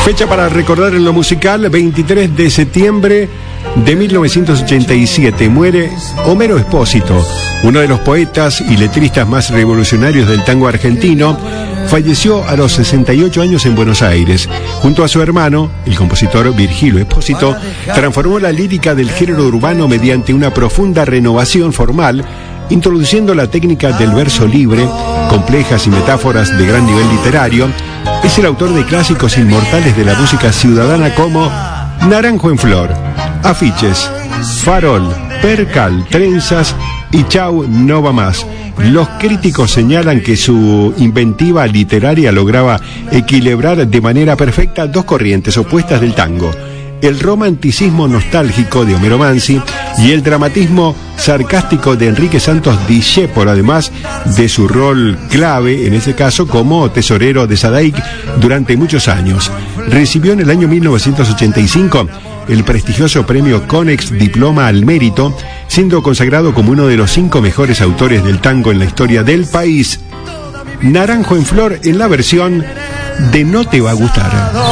Fecha para recordar en lo musical: 23 de septiembre de 1987. Muere Homero Espósito, uno de los poetas y letristas más revolucionarios del tango argentino. Falleció a los 68 años en Buenos Aires. Junto a su hermano, el compositor Virgilio Espósito, transformó la lírica del género urbano mediante una profunda renovación formal, introduciendo la técnica del verso libre, complejas y metáforas de gran nivel literario. Es el autor de clásicos inmortales de la música ciudadana como Naranjo en Flor, Afiches, Farol, Percal, Trenzas y Chau, no va más. Los críticos señalan que su inventiva literaria lograba equilibrar de manera perfecta dos corrientes opuestas del tango: el romanticismo nostálgico de Homero Mansi y el dramatismo sarcástico de Enrique Santos Discépolo, además de su rol clave, en ese caso, como tesorero de Sadaic durante muchos años. Recibió en el año 1985 el prestigioso premio Conex Diploma al Mérito, siendo consagrado como uno de los 5 mejores autores del tango en la historia del país. Naranjo en Flor en la versión de No te va a gustar.